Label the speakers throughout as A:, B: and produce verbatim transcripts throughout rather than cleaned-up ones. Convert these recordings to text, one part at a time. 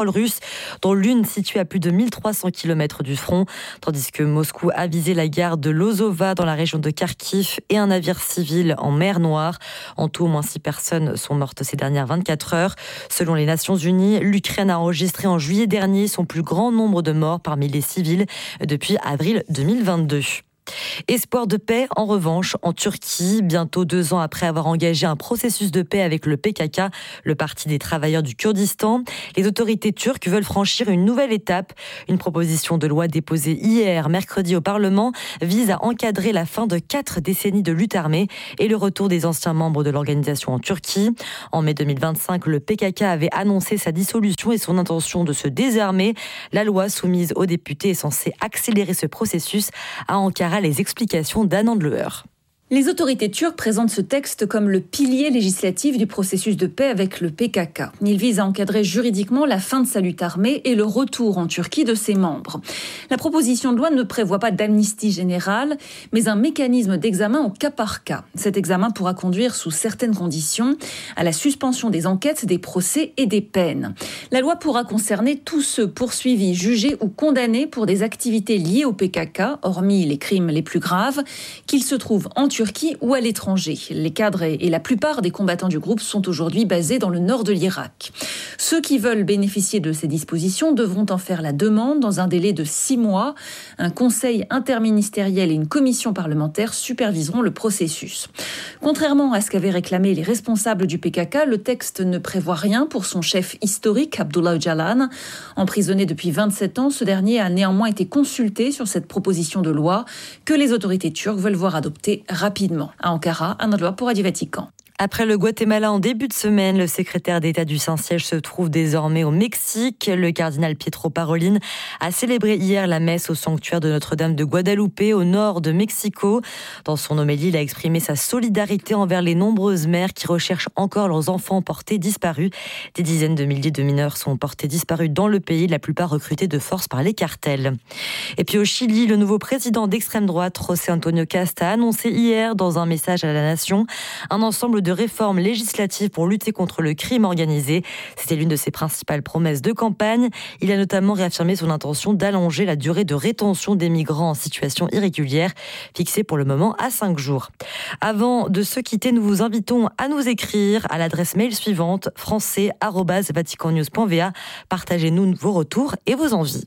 A: russes, dont l'une située à plus de mille trois cents kilomètres du front, tandis que Moscou a visé la gare de Lozova dans la région de Kharkiv et un navire civil en mer Noire. En tout, au moins six personnes sont mortes ces dernières vingt-quatre heures. Selon les Nations Unies, l'Ukraine a enregistré en juillet dernier son plus grand nombre de morts parmi les civils depuis avril deux mille vingt-deux. Espoir de paix, en revanche, en Turquie, bientôt deux ans après avoir engagé un processus de paix avec le P K K, le Parti des travailleurs du Kurdistan. Les autorités turques veulent franchir une nouvelle étape. Une proposition de loi déposée hier, mercredi, au Parlement, vise à encadrer la fin de quatre décennies de lutte armée et le retour des anciens membres de l'organisation en Turquie. En mai deux mille vingt-cinq, le P K K avait annoncé sa dissolution et son intention de se désarmer. La loi soumise aux députés est censée accélérer ce processus. À Ankara, les explications d'Anand Leuer.
B: Les autorités turques présentent ce texte comme le pilier législatif du processus de paix avec le P K K. Il vise à encadrer juridiquement la fin de sa lutte armée et le retour en Turquie de ses membres. La proposition de loi ne prévoit pas d'amnistie générale, mais un mécanisme d'examen au cas par cas. Cet examen pourra conduire, sous certaines conditions, à la suspension des enquêtes, des procès et des peines. La loi pourra concerner tous ceux poursuivis, jugés ou condamnés pour des activités liées au P K K, hormis les crimes les plus graves, qu'ils se trouvent en Turquie Turquie ou à l'étranger. Les cadres et la plupart des combattants du groupe sont aujourd'hui basés dans le nord de l'Irak. Ceux qui veulent bénéficier de ces dispositions devront en faire la demande dans un délai de six mois. Un conseil interministériel et une commission parlementaire superviseront le processus. Contrairement à ce qu'avaient réclamé les responsables du P K K, le texte ne prévoit rien pour son chef historique, Abdullah Öcalan. Emprisonné depuis vingt-sept ans, ce dernier a néanmoins été consulté sur cette proposition de loi que les autorités turques veulent voir adopter rapidement. Rapidement. À Ankara, un endroit pour Radio Vatican.
A: Après le Guatemala en début de semaine, le secrétaire d'État du Saint-Siège se trouve désormais au Mexique. Le cardinal Pietro Parolin a célébré hier la messe au sanctuaire de Notre-Dame de Guadalupe, au nord de Mexico. Dans son homélie, il a exprimé sa solidarité envers les nombreuses mères qui recherchent encore leurs enfants portés disparus. Des dizaines de milliers de mineurs sont portés disparus dans le pays, la plupart recrutés de force par les cartels. Et puis au Chili, le nouveau président d'extrême droite, José Antonio Casta, a annoncé hier dans un message à la nation un ensemble de réformes législatives pour lutter contre le crime organisé. C'était l'une de ses principales promesses de campagne. Il a notamment réaffirmé son intention d'allonger la durée de rétention des migrants en situation irrégulière, fixée pour le moment à cinq jours. Avant de se quitter, nous vous invitons à nous écrire à l'adresse mail suivante, français arobase vatican news point v a. Partagez-nous vos retours et vos envies.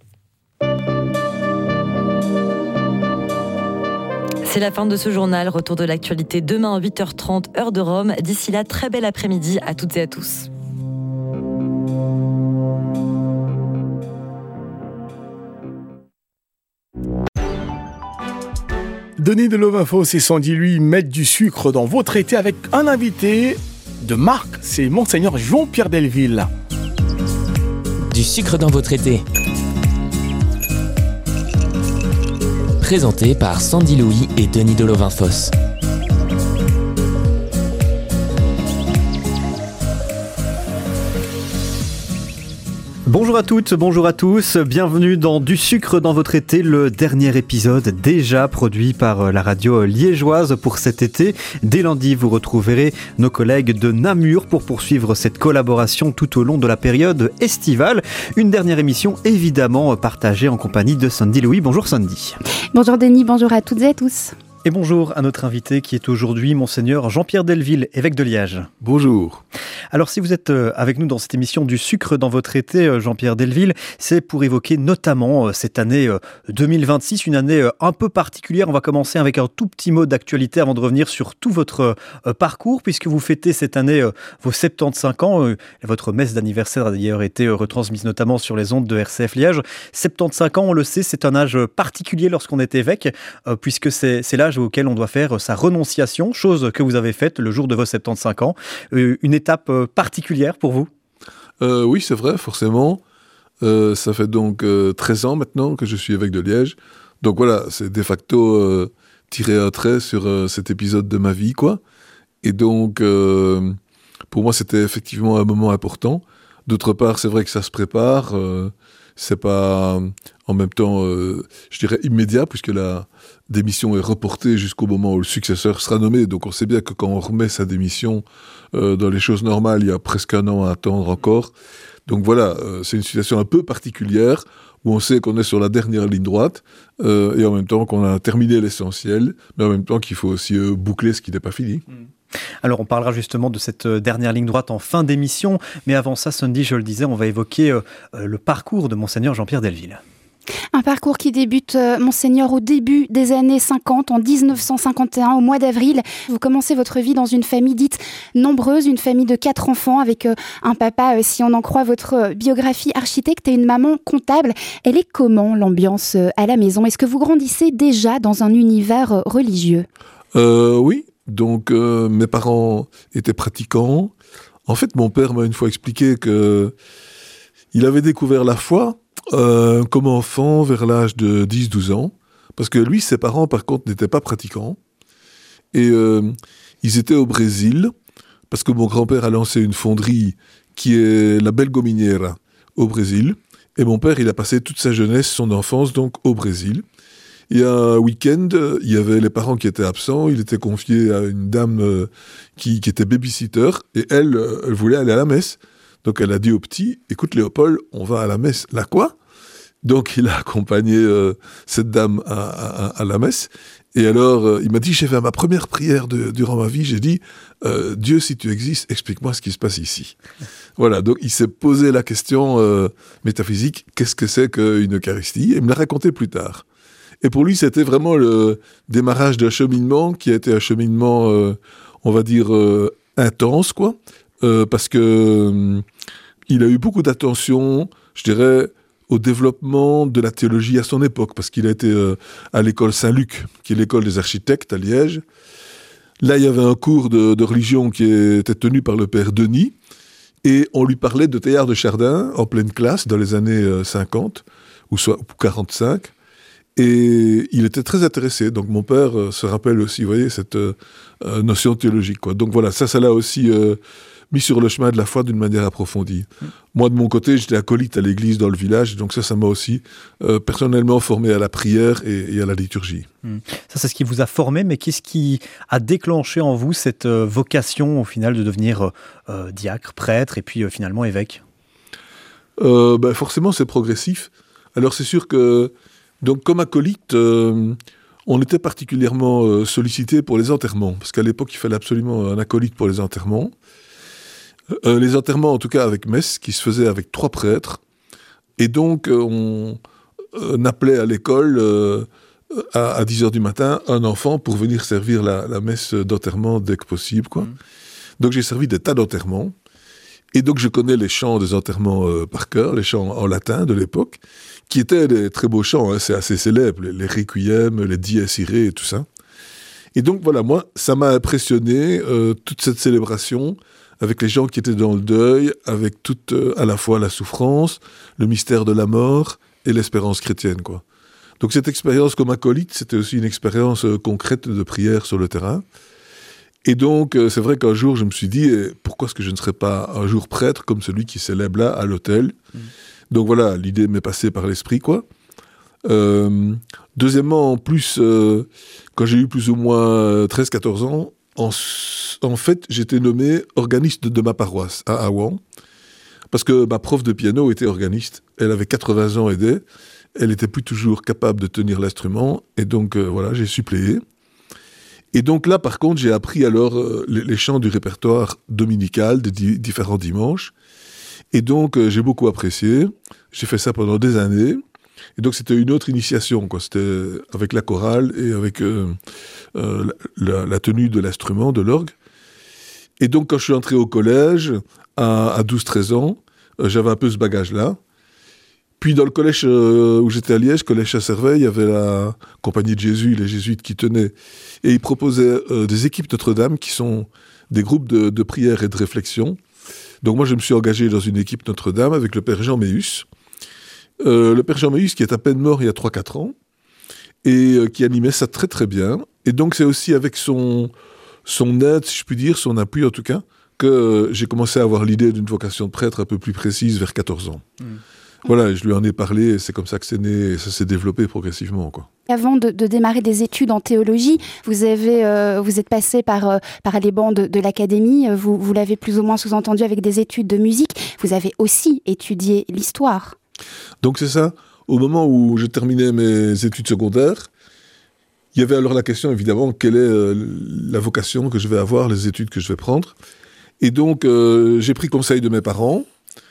A: C'est la fin de ce journal. Retour de l'actualité demain à huit heures trente, heure de Rome. D'ici là, très bel après-midi à toutes et à tous.
C: Denis Delovinfos et Sandy, lui, mettent du sucre dans votre été avec un invité de marque. C'est Monseigneur Jean-Pierre Delville.
D: Du sucre dans votre été. Présenté par Sandy Louis et Denis Delovinfos.
E: Bonjour à toutes, bonjour à tous, bienvenue dans Du sucre dans votre été, le dernier épisode déjà produit par la radio liégeoise pour cet été. Dès lundi, vous retrouverez nos collègues de Namur pour poursuivre cette collaboration tout au long de la période estivale. Une dernière émission évidemment partagée en compagnie de Sandy Louis. Bonjour Sandy.
F: Bonjour Denis, bonjour à toutes et à tous.
E: Et bonjour à notre invité qui est aujourd'hui Monseigneur Jean-Pierre Delville, évêque de Liège.
C: Bonjour.
E: Alors si vous êtes avec nous dans cette émission du sucre dans votre été, Jean-Pierre Delville, c'est pour évoquer notamment cette année deux mille vingt-six, une année un peu particulière. On va commencer avec un tout petit mot d'actualité avant de revenir sur tout votre parcours, puisque vous fêtez cette année vos soixante-quinze ans. Votre messe d'anniversaire a d'ailleurs été retransmise notamment sur les ondes de R C F Liège. soixante-quinze ans, on le sait, c'est un âge particulier lorsqu'on est évêque, puisque c'est, c'est l'âge auquel on doit faire sa renonciation, chose que vous avez faite le jour de vos soixante-quinze ans. Euh, une étape particulière pour vous ?
G: euh, Oui, c'est vrai, forcément. Euh, ça fait donc euh, treize ans maintenant que je suis évêque de Liège. Donc voilà, c'est de facto euh, tirer un trait sur euh, cet épisode de ma vie, quoi. Et donc, euh, pour moi, c'était effectivement un moment important. D'autre part, c'est vrai que ça se prépare. Euh, c'est pas en même temps, euh, je dirais, immédiat, puisque la démission est reportée jusqu'au moment où le successeur sera nommé. Donc on sait bien que quand on remet sa démission euh, dans les choses normales, il y a presque un an à attendre encore. Donc voilà, euh, c'est une situation un peu particulière où on sait qu'on est sur la dernière ligne droite euh, et en même temps qu'on a terminé l'essentiel, mais en même temps qu'il faut aussi euh, boucler ce qui n'est pas fini. Mmh.
E: Alors on parlera justement de cette dernière ligne droite en fin d'émission, mais avant ça, Sandy, je le disais, on va évoquer euh, le parcours de Monseigneur Jean-Pierre Delville.
F: Un parcours qui débute, euh, Monseigneur, au début des années cinquante, en dix-neuf cent cinquante et un, au mois d'avril. Vous commencez votre vie dans une famille dite nombreuse, une famille de quatre enfants, avec euh, un papa, euh, si on en croit votre euh, biographie, architecte, et une maman comptable. Elle est comment, l'ambiance euh, à la maison ? Est-ce que vous grandissez déjà dans un univers euh, religieux ?
G: euh, Oui, donc euh, mes parents étaient pratiquants. En fait, mon père m'a une fois expliqué qu'il avait découvert la foi Euh, comme enfant vers l'âge de dix douze ans, parce que lui, ses parents par contre n'étaient pas pratiquants, et euh, ils étaient au Brésil, parce que mon grand-père a lancé une fonderie qui est la Belgominiera au Brésil, et mon père il a passé toute sa jeunesse, son enfance donc au Brésil. Et un week-end, il y avait les parents qui étaient absents, il était confié à une dame euh, qui, qui était babysitter, et elle, euh, elle voulait aller à la messe. Donc elle a dit au petit, écoute Léopold, on va à la messe. Là quoi ? Donc il a accompagné euh, cette dame à, à, à la messe. Et alors euh, il m'a dit, j'ai fait ma première prière de, durant ma vie, j'ai dit, euh, Dieu si tu existes, explique-moi ce qui se passe ici. Voilà, donc il s'est posé la question euh, métaphysique, qu'est-ce que c'est qu'une Eucharistie ? Et il me l'a raconté plus tard. Et pour lui c'était vraiment le démarrage d'un cheminement qui a été un cheminement, euh, on va dire, euh, intense quoi. Euh, parce que euh, il a eu beaucoup d'attention, je dirais, au développement de la théologie à son époque, parce qu'il a été euh, à l'école Saint-Luc, qui est l'école des architectes à Liège. Là, il y avait un cours de, de religion qui était tenu par le père Denis, et on lui parlait de Teilhard de Chardin en pleine classe dans les années euh, cinquante, ou, soit, ou quarante-cinq, et il était très intéressé. Donc mon père euh, se rappelle aussi, vous voyez, cette euh, notion théologique, quoi. Donc voilà, ça, ça l'a aussi... Euh, mis sur le chemin de la foi d'une manière approfondie. Mmh. Moi, de mon côté, j'étais acolyte à l'église dans le village, donc ça, ça m'a aussi euh, personnellement formé à la prière et, et à la liturgie.
E: Mmh. Ça, c'est ce qui vous a formé, mais qu'est-ce qui a déclenché en vous cette euh, vocation, au final, de devenir euh, diacre, prêtre, et puis euh, finalement évêque ?
G: euh, ben, Forcément, c'est progressif. Alors, c'est sûr que, donc, comme acolyte, euh, on était particulièrement euh, sollicité pour les enterrements, parce qu'à l'époque, il fallait absolument un acolyte pour les enterrements. Euh, les enterrements, en tout cas avec messe, qui se faisaient avec trois prêtres. Et donc, euh, on, on appelait à l'école, euh, à, à dix heures du matin, un enfant pour venir servir la, la messe d'enterrement dès que possible, quoi. Mmh. Donc, j'ai servi des tas d'enterrements. Et donc, je connais les chants des enterrements euh, par cœur, les chants en latin de l'époque, qui étaient des très beaux chants, hein, c'est assez célèbre, les, les requiem, les dies irae et tout ça. Et donc, voilà, moi, ça m'a impressionné, euh, toute cette célébration, avec les gens qui étaient dans le deuil, avec toute euh, à la fois la souffrance, le mystère de la mort et l'espérance chrétienne, quoi. Donc cette expérience comme acolyte, c'était aussi une expérience euh, concrète de prière sur le terrain. Et donc euh, c'est vrai qu'un jour je me suis dit, eh, pourquoi est-ce que je ne serais pas un jour prêtre comme celui qui célèbre là à l'autel ? Mmh. Donc voilà, l'idée m'est passée par l'esprit, quoi. Euh, deuxièmement, en plus, euh, quand j'ai eu plus ou moins treize quatorze ans, En, en fait, j'étais nommé organiste de ma paroisse à Awan, parce que ma prof de piano était organiste. Elle avait quatre-vingts ans aidée, elle n'était plus toujours capable de tenir l'instrument, et donc euh, voilà, j'ai suppléé. Et donc là, par contre, j'ai appris alors euh, les, les chants du répertoire dominical des di- différents dimanches, et donc euh, j'ai beaucoup apprécié. J'ai fait ça pendant des années. Et donc c'était une autre initiation, quoi. C'était avec la chorale et avec euh, euh, la, la tenue de l'instrument, de l'orgue. Et donc quand je suis entré au collège, à, à douze treize ans, euh, j'avais un peu ce bagage-là. Puis dans le collège euh, où j'étais à Liège, collège à Cerveil, il y avait la Compagnie de Jésus, les jésuites qui tenaient. Et ils proposaient euh, des équipes Notre-Dame qui sont des groupes de, de prière et de réflexion. Donc moi je me suis engagé dans une équipe Notre-Dame avec le père Jean Méhus. Euh, le père Jean Méhus qui est à peine mort il y a trois quatre ans et euh, qui animait ça très très bien. Et donc c'est aussi avec son, son aide, si je puis dire, son appui en tout cas, que euh, j'ai commencé à avoir l'idée d'une vocation de prêtre un peu plus précise vers quatorze ans. Mmh. Voilà, je lui en ai parlé, et c'est comme ça que c'est né, et ça s'est développé progressivement, quoi.
F: Avant de, de démarrer des études en théologie, vous avez, euh, vous êtes passé par, euh, par les bancs de, de l'académie, vous, vous l'avez plus ou moins sous-entendu avec des études de musique. Vous avez aussi étudié l'histoire.
G: Donc c'est ça, au moment où je terminais mes études secondaires, il y avait alors la question évidemment, quelle est euh, la vocation que je vais avoir, les études que je vais prendre. Et donc euh, j'ai pris conseil de mes parents.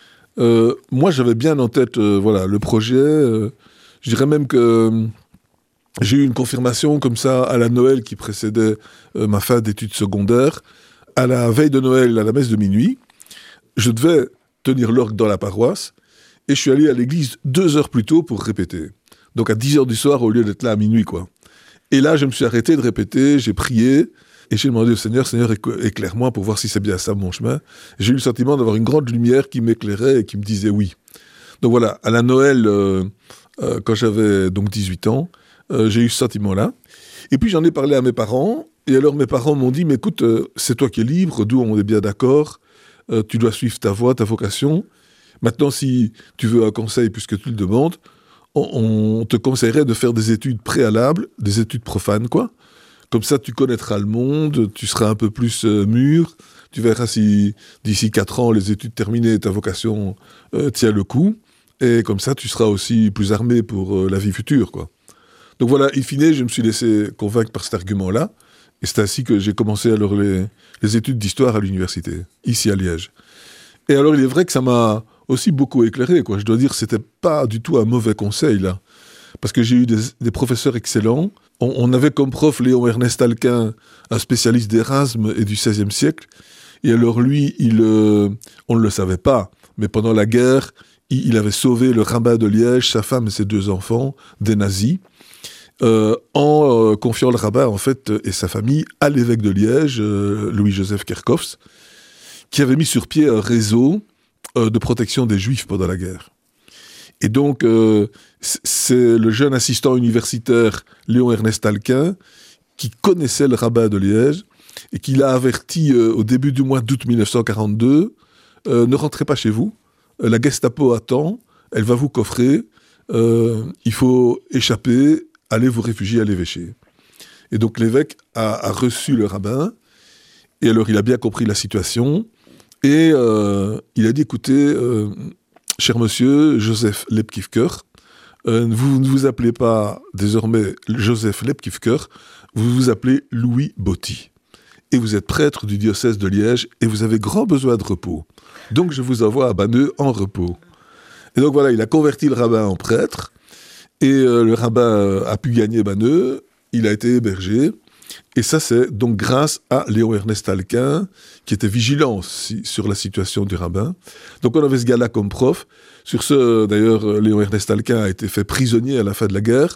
G: Euh, moi j'avais bien en tête euh, voilà, le projet, euh, je dirais même que euh, j'ai eu une confirmation comme ça à la Noël qui précédait euh, ma fin d'études secondaires. À la veille de Noël, à la messe de minuit, je devais tenir l'orgue dans la paroisse et je suis allé à l'église deux heures plus tôt pour répéter. Donc à dix heures du soir au lieu d'être là à minuit, quoi. Et là, je me suis arrêté de répéter, j'ai prié et j'ai demandé au Seigneur, Seigneur, éclaire-moi pour voir si c'est bien ça mon chemin. J'ai eu le sentiment d'avoir une grande lumière qui m'éclairait et qui me disait oui. Donc voilà, à la Noël, euh, euh, quand j'avais donc dix-huit ans, euh, j'ai eu ce sentiment-là. Et puis j'en ai parlé à mes parents, et alors mes parents m'ont dit, mais écoute, euh, c'est toi qui es libre, d'où on est bien d'accord, euh, tu dois suivre ta voie, ta vocation. Maintenant, si tu veux un conseil, puisque tu le demandes, on, on te conseillerait de faire des études préalables, des études profanes, quoi. Comme ça, tu connaîtras le monde, tu seras un peu plus euh, mûr, tu verras si d'ici quatre ans, les études terminées, ta vocation euh, tient le coup, et comme ça, tu seras aussi plus armé pour euh, la vie future, quoi. Donc voilà, in fine, je me suis laissé convaincre par cet argument-là, et c'est ainsi que j'ai commencé alors les, les études d'histoire à l'université, ici à Liège. Et alors, il est vrai que ça m'a aussi beaucoup éclairé, quoi. Je dois dire que c'était pas du tout un mauvais conseil, là. Parce que j'ai eu des, des professeurs excellents. On, on avait comme prof Léon-Ernest Alquin, un spécialiste d'Erasme et du seizième siècle. Et alors lui, il, euh, on ne le savait pas, mais pendant la guerre, il, il avait sauvé le rabbin de Liège, sa femme et ses deux enfants, des nazis, euh, en euh, confiant le rabbin, en fait, et sa famille à l'évêque de Liège, euh, Louis-Joseph Kerkhoffs, qui avait mis sur pied un réseau euh, de protection des Juifs pendant la guerre. Et donc, euh, c'est le jeune assistant universitaire Léon-Ernest Alquin qui connaissait le rabbin de Liège et qui l'a averti euh, au début du mois d'août mille neuf cent quarante-deux, euh, ne rentrez pas chez vous, euh, la Gestapo attend, elle va vous coffrer, euh, il faut échapper, allez vous réfugier à l'évêché. Et donc l'évêque a, a reçu le rabbin, et alors il a bien compris la situation, et euh, il a dit, écoutez, euh, cher monsieur Joseph Lepkivker, euh, vous ne vous appelez pas désormais Joseph Lepkivker, vous vous appelez Louis Botti. Et vous êtes prêtre du diocèse de Liège, et vous avez grand besoin de repos. Donc je vous envoie à Banneux en repos. Et donc voilà, il a converti le rabbin en prêtre, et euh, le rabbin a pu gagner Banneux, il a été hébergé, et ça c'est donc grâce à Léon-Ernest Alquin, qui était vigilant si, sur la situation du rabbin. Donc on avait ce gars-là comme prof. Sur ce, d'ailleurs, Léon-Ernest Alquin a été fait prisonnier à la fin de la guerre,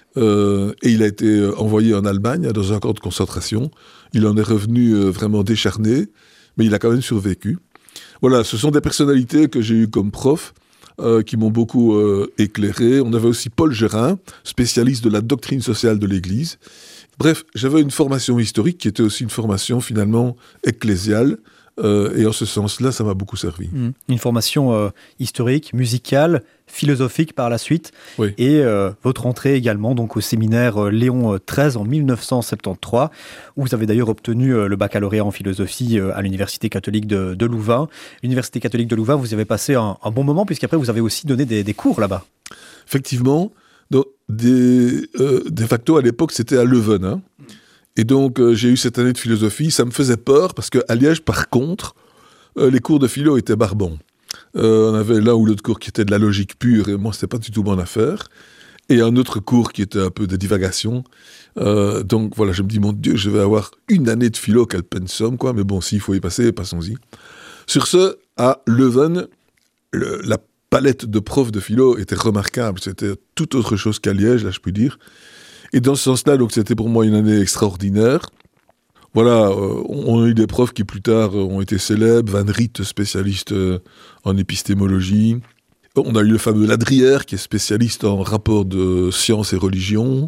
G: euh, et il a été envoyé en Allemagne, dans un camp de concentration. Il en est revenu euh, vraiment décharné, mais il a quand même survécu. Voilà, ce sont des personnalités que j'ai eues comme prof, euh, qui m'ont beaucoup euh, éclairé. On avait aussi Paul Gérin, spécialiste de la doctrine sociale de l'Église. Bref, j'avais une formation historique qui était aussi une formation finalement ecclésiale, euh, et en ce sens-là, ça m'a beaucoup servi.
E: Mmh. Une formation euh, historique, musicale, philosophique par la suite,
G: oui.
E: Et euh, votre entrée également donc au séminaire Léon treize en mille neuf cent soixante-treize, où vous avez d'ailleurs obtenu euh, le baccalauréat en philosophie euh, à l'Université catholique de, de Louvain. L'Université catholique de Louvain, vous avez passé un, un bon moment, puisqu'après vous avez aussi donné des, des cours là-bas.
G: Effectivement, donc, des, euh, de facto à l'époque c'était à Leuven, hein. Et donc euh, j'ai eu cette année de philosophie, ça me faisait peur, parce qu'à Liège par contre, euh, les cours de philo étaient barbants. Euh, on avait l'un ou l'autre cours qui était de la logique pure, et moi, c'était pas du tout mon affaire. Et un autre cours qui était un peu de divagation. Euh, donc voilà, je me dis, mon Dieu, je vais avoir une année de philo, quel pensum, quoi. Mais bon, s'il faut y passer, passons-y. Sur ce, à Leuven, le, la palette de profs de philo était remarquable. C'était tout autre chose qu'à Liège, là, je puis dire. Et dans ce sens-là, donc, c'était pour moi une année extraordinaire. Voilà, euh, on a eu des profs qui plus tard ont été célèbres, Van Riet, spécialiste euh, en épistémologie. On a eu le fameux Ladrière, qui est spécialiste en rapport de science et religion.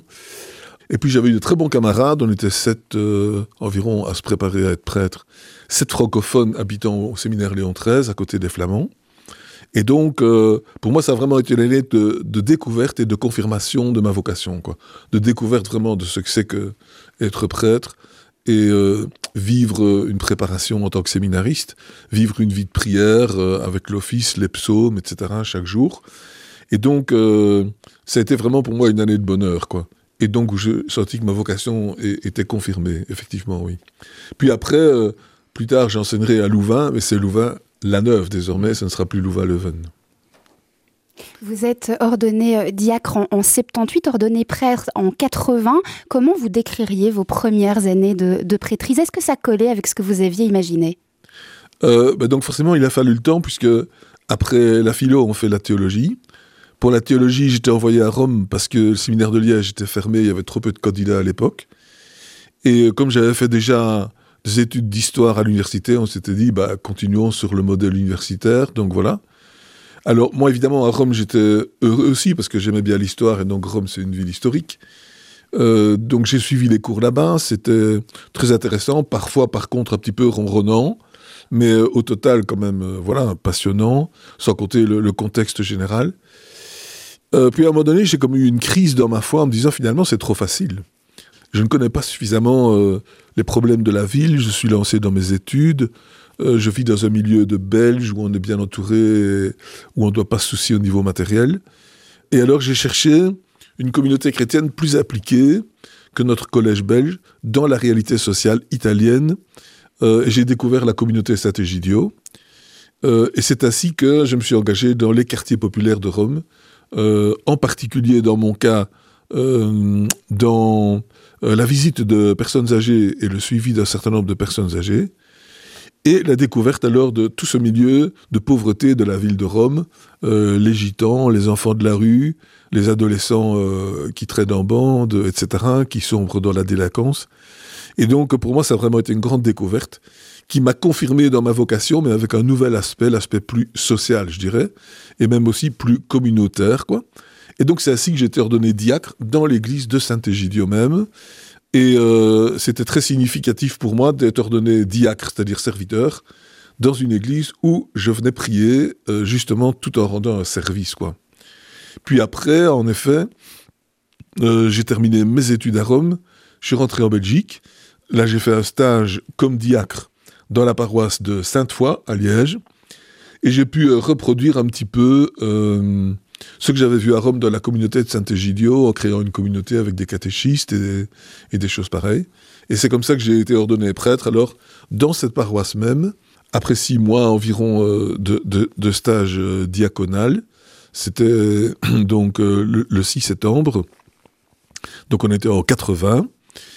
G: Et puis j'avais eu de très bons camarades, on était sept euh, environ à se préparer à être prêtre, sept francophones habitant au séminaire Léon treize, à côté des Flamands. Et donc, euh, pour moi, ça a vraiment été une année de, de découverte et de confirmation de ma vocation, quoi. De découverte vraiment de ce que c'est que être prêtre et euh, vivre une préparation en tant que séminariste, vivre une vie de prière euh, avec l'office, les psaumes, et cetera chaque jour. Et donc, euh, ça a été vraiment pour moi une année de bonheur, quoi. Et donc, où j'ai senti que ma vocation est, était confirmée, effectivement, oui. Puis après, euh, plus tard, j'enseignerai à Louvain, mais c'est Louvain-la-Neuve désormais, ce ne sera plus Louvain-Leuven.
F: Vous êtes ordonné diacre en, en soixante-dix-huit, ordonné prêtre en quatre-vingts. Comment vous décririez vos premières années de, de prêtrise ? Est-ce que ça collait avec ce que vous aviez imaginé ?
G: euh, bah Donc forcément, il a fallu le temps, puisque après la philo, on fait la théologie. Pour la théologie, j'étais envoyé à Rome parce que le séminaire de Liège était fermé, il y avait trop peu de candidats à l'époque. Et comme j'avais fait déjà des études d'histoire à l'université, on s'était dit, bah, continuons sur le modèle universitaire, donc voilà. Alors moi, évidemment, à Rome, j'étais heureux aussi parce que j'aimais bien l'histoire, et donc Rome, c'est une ville historique. Euh, donc j'ai suivi les cours là-bas, c'était très intéressant, parfois par contre un petit peu ronronnant, mais euh, au total quand même, euh, voilà, passionnant, sans compter le, le contexte général. Euh, puis à un moment donné, j'ai comme eu une crise dans ma foi en me disant finalement c'est trop facile. Je ne connais pas suffisamment euh, les problèmes de la ville, je suis lancé dans mes études, euh, je vis dans un milieu de Belges où on est bien entouré, et où on ne doit pas se soucier au niveau matériel. Et alors j'ai cherché une communauté chrétienne plus appliquée que notre collège belge dans la réalité sociale italienne. Euh, et j'ai découvert la communauté Sant'Egidio. Euh, et c'est ainsi que je me suis engagé dans les quartiers populaires de Rome, euh, en particulier dans mon cas, euh, dans euh, la visite de personnes âgées et le suivi d'un certain nombre de personnes âgées, et la découverte alors de tout ce milieu de pauvreté de la ville de Rome, euh, les gitans, les enfants de la rue, les adolescents euh, qui traînent en bande, et cetera, qui sombrent dans la délinquance. Et donc pour moi ça a vraiment été une grande découverte, qui m'a confirmé dans ma vocation, mais avec un nouvel aspect, l'aspect plus social, je dirais, et même aussi plus communautaire, quoi. Et donc c'est ainsi que j'ai été ordonné diacre dans l'église de Sant'Egidio même, et euh, c'était très significatif pour moi d'être ordonné diacre, c'est-à-dire serviteur, dans une église où je venais prier, euh, justement, tout en rendant un service, quoi. Puis après, en effet, euh, j'ai terminé mes études à Rome, je suis rentré en Belgique, là j'ai fait un stage comme diacre dans la paroisse de Sainte-Foy, à Liège, et j'ai pu euh, reproduire un petit peu euh, ce que j'avais vu à Rome dans la communauté de Sant'Egidio, en créant une communauté avec des catéchistes et des, et des choses pareilles. Et c'est comme ça que j'ai été ordonné prêtre, alors, dans cette paroisse même, après six mois environ euh, de, de, de stage euh, diaconal, c'était donc euh, le, le six septembre, donc on était en quatre-vingts,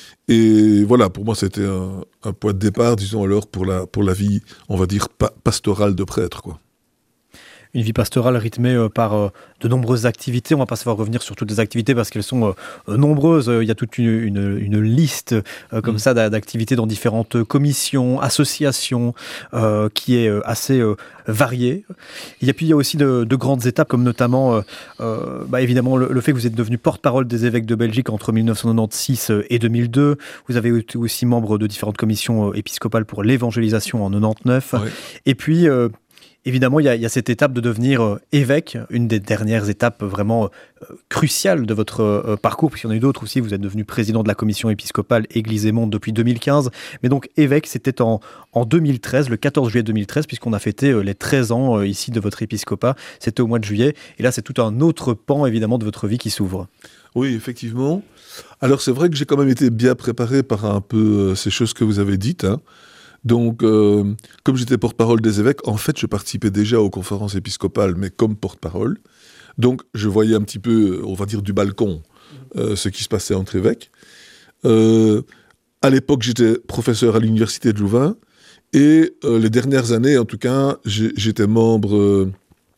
G: et voilà, pour moi, c'était un, un point de départ, disons alors, pour la, pour la vie, on va dire, pa- pastorale de prêtre, quoi.
E: Une vie pastorale rythmée euh, par euh, de nombreuses activités. On ne va pas savoir revenir sur toutes les activités parce qu'elles sont euh, nombreuses. Il y a toute une, une, une liste euh, comme mmh. ça d'activités dans différentes commissions, associations, euh, qui est euh, assez euh, variée. Et puis il y a aussi de, de grandes étapes, comme notamment euh, euh, bah, évidemment le, le fait que vous êtes devenu porte-parole des évêques de Belgique entre mille neuf cent quatre-vingt-seize et deux mille deux. Vous avez été aussi membre de différentes commissions épiscopales pour l'évangélisation en quatre-vingt-dix-neuf. Ouais. Et puis euh, évidemment, il y, a, il y a cette étape de devenir euh, évêque, une des dernières étapes vraiment euh, cruciales de votre euh, parcours, puisqu'il y en a eu d'autres aussi. Vous êtes devenu président de la commission épiscopale Église et Monde depuis deux mille quinze. Mais donc, évêque, c'était en, en deux mille treize, le quatorze juillet deux mille treize, puisqu'on a fêté euh, les treize ans euh, ici de votre épiscopat. C'était au mois de juillet. Et là, c'est tout un autre pan, évidemment, de votre vie qui s'ouvre.
G: Oui, effectivement. Alors, c'est vrai que j'ai quand même été bien préparé par un peu euh, ces choses que vous avez dites, hein. Donc, euh, comme j'étais porte-parole des évêques, en fait, je participais déjà aux conférences épiscopales, mais comme porte-parole. Donc, je voyais un petit peu, on va dire, du balcon, euh, ce qui se passait entre évêques. Euh, à l'époque, j'étais professeur à l'université de Louvain, et euh, les dernières années, en tout cas, j'ai, j'étais membre euh,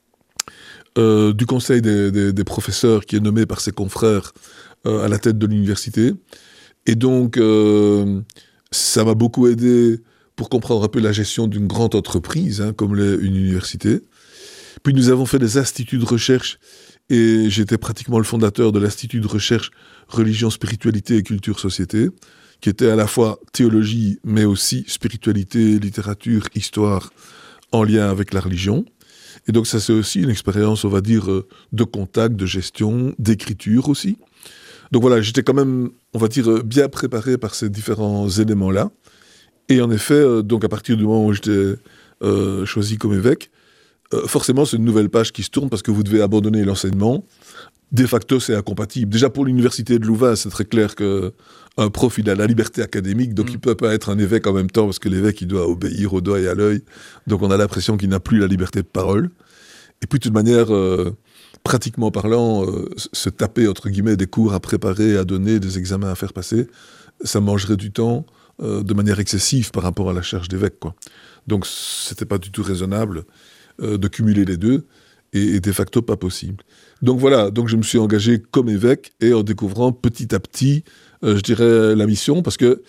G: euh, du conseil des, des, des professeurs, qui est nommé par ses confrères euh, à la tête de l'université. Et donc, euh, ça m'a beaucoup aidé pour comprendre un peu la gestion d'une grande entreprise, hein, comme les, une université. Puis nous avons fait des instituts de recherche, et j'étais pratiquement le fondateur de l'Institut de recherche Religion, Spiritualité et Culture Société, qui était à la fois théologie, mais aussi spiritualité, littérature, histoire, en lien avec la religion. Et donc ça c'est aussi une expérience, on va dire, de contact, de gestion, d'écriture aussi. Donc voilà, j'étais quand même, on va dire, bien préparé par ces différents éléments-là. Et en effet, euh, donc à partir du moment où j'étais euh, choisi comme évêque, euh, forcément c'est une nouvelle page qui se tourne parce que vous devez abandonner l'enseignement. De facto, c'est incompatible. Déjà pour l'université de Louvain, c'est très clair qu'un prof, il a la liberté académique, donc mmh. il ne peut pas être un évêque en même temps parce que l'évêque, il doit obéir au doigt et à l'œil. Donc on a l'impression qu'il n'a plus la liberté de parole. Et puis de toute manière... Euh, pratiquement parlant, euh, se taper, entre guillemets, des cours à préparer, à donner, des examens à faire passer, ça mangerait du temps euh, de manière excessive par rapport à la charge d'évêque, quoi. Donc, c'était pas du tout raisonnable euh, de cumuler les deux, et, et de facto pas possible. Donc voilà, donc je me suis engagé comme évêque, et en découvrant petit à petit, euh, je dirais, la mission, parce que,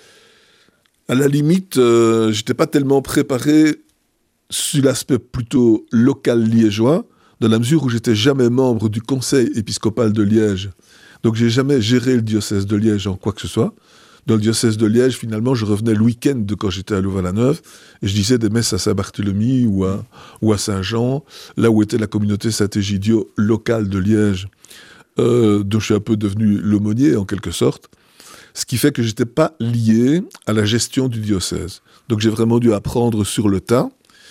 G: à la limite, euh, j'étais pas tellement préparé sur l'aspect plutôt local liégeois, dans la mesure où j'étais jamais membre du conseil épiscopal de Liège. Donc j'ai jamais géré le diocèse de Liège en quoi que ce soit. Dans le diocèse de Liège, finalement, je revenais le week-end de quand j'étais à Louvain-la-Neuve, et je disais des messes à Saint-Barthélemy ou à, ou à Saint-Jean, là où était la communauté Saint-Égidio locale de Liège, euh, dont je suis un peu devenu l'aumônier en quelque sorte, ce qui fait que j'étais pas lié à la gestion du diocèse. Donc j'ai vraiment dû apprendre sur le tas.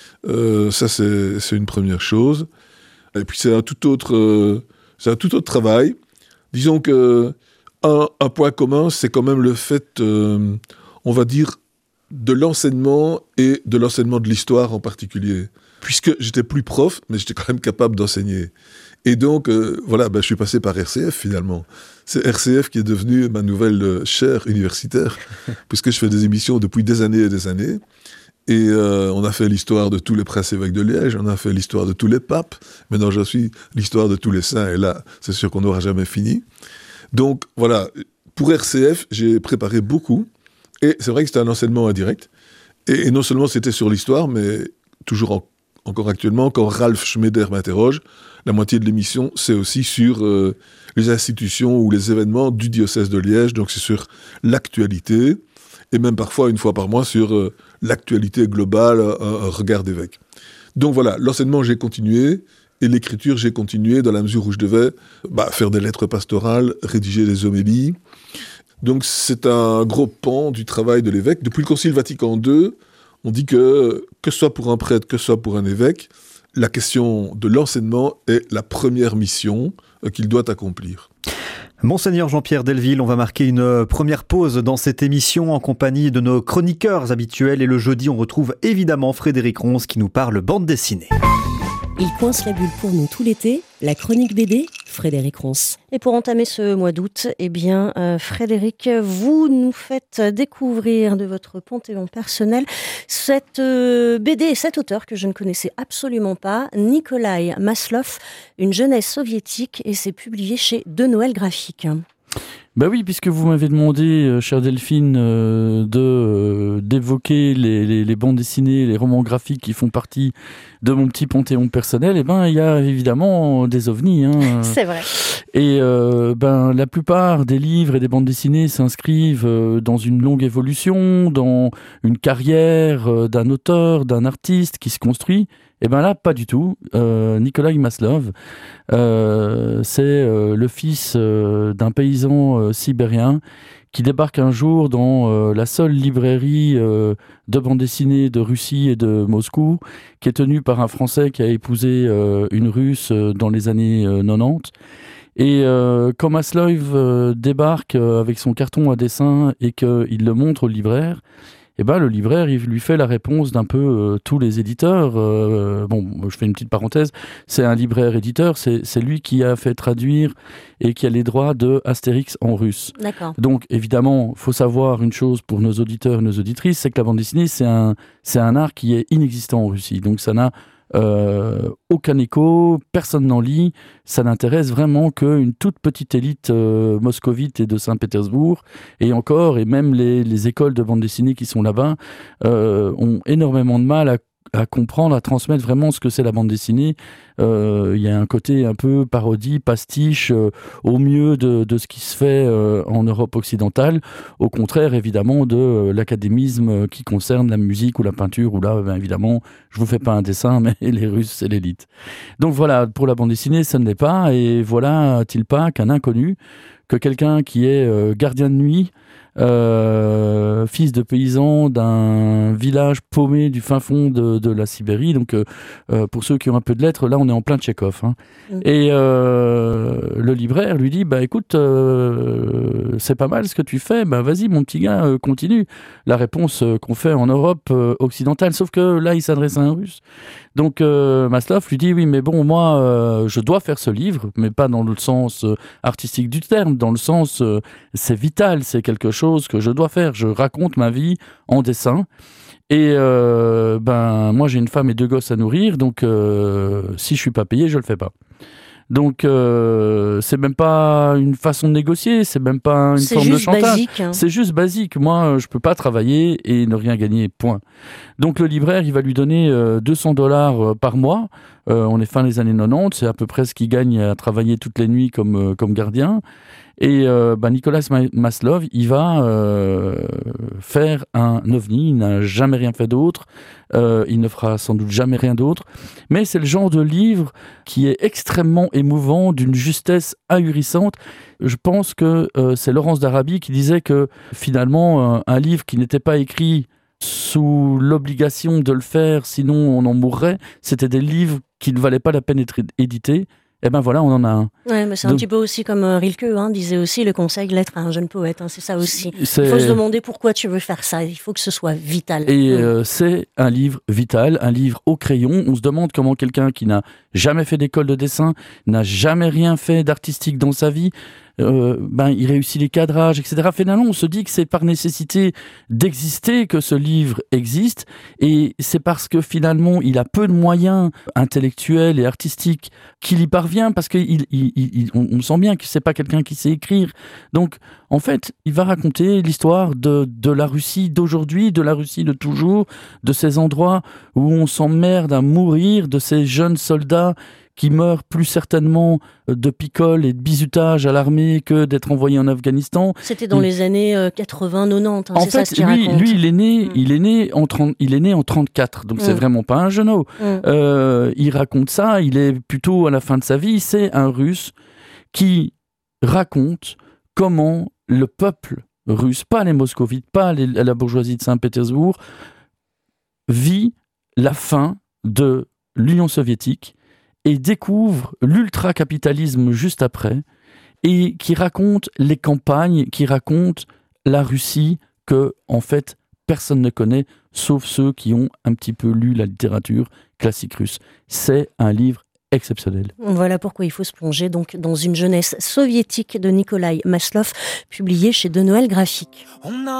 G: Euh, ça, c'est, c'est une première chose. Et puis c'est un tout autre, euh, c'est un tout autre travail. Disons que un, un point commun, c'est quand même le fait, euh, on va dire, de l'enseignement et de l'enseignement de l'histoire en particulier. Puisque j'étais plus prof, mais j'étais quand même capable d'enseigner. Et donc, euh, voilà, ben, je suis passé par R C F finalement. C'est R C F qui est devenu ma nouvelle euh, chaire universitaire, puisque je fais des émissions depuis des années et des années. Et euh, on a fait l'histoire de tous les princes évêques de Liège, on a fait l'histoire de tous les papes, maintenant je suis l'histoire de tous les saints, et là, c'est sûr qu'on n'aura jamais fini. Donc voilà, pour R C F, j'ai préparé beaucoup, et c'est vrai que c'était un enseignement indirect, et, et non seulement c'était sur l'histoire, mais toujours en, encore actuellement, quand Ralph Schmeder m'interroge, la moitié de l'émission, c'est aussi sur euh, les institutions ou les événements du diocèse de Liège, donc c'est sur l'actualité, et même parfois une fois par mois sur euh, l'actualité globale, un, un regard d'évêque. Donc voilà, l'enseignement j'ai continué, et l'écriture j'ai continué dans la mesure où je devais bah, faire des lettres pastorales, rédiger des homélies. Donc c'est un gros pan du travail de l'évêque. Depuis le Concile Vatican deux, on dit que, que ce soit pour un prêtre, que ce soit pour un évêque, la question de l'enseignement est la première mission euh, qu'il doit accomplir.
E: Monseigneur Jean-Pierre Delville, on va marquer une première pause dans cette émission en compagnie de nos chroniqueurs habituels. Et le jeudi, on retrouve évidemment Frédéric Ronce qui nous parle bande dessinée.
H: Il coince la bulle pour nous tout l'été, la chronique B D, Frédéric Ronce. Et pour entamer ce mois d'août, eh bien, euh, Frédéric, vous nous faites découvrir de votre panthéon personnel cette euh, B D et cet auteur que je ne connaissais absolument pas, Nikolai Maslov, Une jeunesse soviétique, et c'est publié chez De Noël Graphique.
I: Bah oui, puisque vous m'avez demandé, euh, chère Delphine, euh, de euh, d'évoquer les, les, les bandes dessinées, les romans graphiques qui font partie de mon petit panthéon personnel, et ben il y a évidemment des ovnis. Hein.
H: C'est vrai.
I: Et euh, ben la plupart des livres et des bandes dessinées s'inscrivent euh, dans une longue évolution, dans une carrière euh, d'un auteur, d'un artiste qui se construit. Et bien là, pas du tout. Euh, Nikolai Maslov, euh, c'est euh, le fils euh, d'un paysan euh, sibérien qui débarque un jour dans euh, la seule librairie euh, de bande dessinée de Russie et de Moscou, qui est tenue par un Français qui a épousé euh, une Russe euh, dans les années euh, quatre-vingt-dix. Et euh, quand Maslov euh, débarque euh, avec son carton à dessin et qu'il le montre au libraire, eh ben, le libraire, il lui fait la réponse d'un peu euh, tous les éditeurs. Euh, bon, je fais une petite parenthèse, c'est un libraire-éditeur, c'est, c'est lui qui a fait traduire et qui a les droits de Astérix en russe.
H: D'accord.
I: Donc, évidemment, il faut savoir une chose pour nos auditeurs et nos auditrices, c'est que la bande dessinée, c'est un, c'est un art qui est inexistant en Russie. Donc, ça n'a Euh, aucun écho, personne n'en lit, ça n'intéresse vraiment qu'une toute petite élite euh, moscovite et de Saint-Pétersbourg, et encore, et même les, les écoles de bande dessinée qui sont là-bas euh, ont énormément de mal à à comprendre, à transmettre vraiment ce que c'est la bande dessinée. Euh, il y a un côté un peu parodie, pastiche, euh, au mieux de, de ce qui se fait euh, en Europe occidentale, au contraire évidemment de euh, l'académisme qui concerne la musique ou la peinture, où là, ben, évidemment, je vous fais pas un dessin, mais les Russes, c'est l'élite. Donc voilà, pour la bande dessinée, ça ne l'est pas, et voilà-t-il pas qu'un inconnu, que quelqu'un qui est euh, gardien de nuit, Euh, fils de paysan d'un village paumé du fin fond de, de la Sibérie. Donc, euh, euh, pour ceux qui ont un peu de lettres, là, on est en plein Tchekhov. Hein. Mmh. Et euh, le libraire lui dit, bah écoute, euh, c'est pas mal ce que tu fais. Bah vas-y, mon petit gars, euh, continue. La réponse euh, qu'on fait en Europe euh, occidentale, sauf que là, il s'adresse à un Russe. Donc, euh, Maslov lui dit, oui, mais bon, moi, euh, je dois faire ce livre, mais pas dans le sens euh, artistique du terme, dans le sens, euh, c'est vital, c'est quelque chose que je dois faire. Je raconte ma vie en dessin. Et euh, ben, moi, j'ai une femme et deux gosses à nourrir, donc euh, si je suis pas payé, je le fais pas. Donc, euh, c'est même pas une façon de négocier, c'est même pas une
H: c'est
I: forme de chantage.
H: Basique, hein.
I: C'est juste basique. Moi, je peux pas travailler et ne rien gagner, point. Donc, le libraire, il va lui donner euh, deux cents dollars par mois. Euh, on est fin des années quatre-vingt-dix, c'est à peu près ce qu'il gagne à travailler toutes les nuits comme, euh, comme gardien. Et euh, bah, Nicolas Maslov, il va euh, faire un ovni, il n'a jamais rien fait d'autre, euh, il ne fera sans doute jamais rien d'autre, mais c'est le genre de livre qui est extrêmement émouvant, d'une justesse ahurissante. Je pense que euh, c'est Laurence d'Arabie qui disait que finalement, euh, un livre qui n'était pas écrit sous l'obligation de le faire, sinon on en mourrait, c'était des livres qui ne valaient pas la peine d'être édités. Eh ben voilà, on en a un.
H: Ouais, mais c'est
I: Donc,
H: un petit peu aussi comme euh, Rilke hein, disait aussi, le conseil lettre à un jeune poète, hein, c'est ça aussi.
I: C'est...
H: Il faut se demander pourquoi tu veux faire ça, il faut que ce soit vital.
I: Et
H: mmh.
I: euh, c'est un livre vital, un livre au crayon. On se demande comment quelqu'un qui n'a jamais fait d'école de dessin, n'a jamais rien fait d'artistique dans sa vie, Euh, ben, il réussit les cadrages, et cetera. Finalement, on se dit que c'est par nécessité d'exister que ce livre existe, et c'est parce que finalement, il a peu de moyens intellectuels et artistiques qu'il y parvient, parce qu'on il, il, il, on sent bien que c'est pas quelqu'un qui sait écrire. Donc, en fait, il va raconter l'histoire de, de la Russie d'aujourd'hui, de la Russie de toujours, de ces endroits où on s'emmerde à mourir, de ces jeunes soldats qui meurent plus certainement de picole et de bizutage à l'armée que d'être envoyés en Afghanistan.
H: C'était dans il... les années quatre-vingts quatre-vingt-dix. Hein,
I: en
H: c'est
I: fait,
H: ça ce
I: lui,
H: raconte.
I: lui, il est né,
H: mmh.
I: il est né en trente, il est né en trente-quatre, donc mmh. c'est vraiment pas un genou. Mmh. Euh, il raconte ça, il est plutôt à la fin de sa vie. C'est un Russe qui raconte comment le peuple russe, pas les moscovites, pas les, la bourgeoisie de Saint-Pétersbourg, vit la fin de l'Union soviétique et découvre l'ultra-capitalisme juste après, et qui raconte les campagnes, qui raconte la Russie que, en fait, personne ne connaît, sauf ceux qui ont un petit peu lu la littérature classique russe. C'est un livre exceptionnel.
H: Voilà pourquoi il faut se plonger donc dans une jeunesse soviétique de Nikolai Maslov, publié chez De Noël Graphique. On a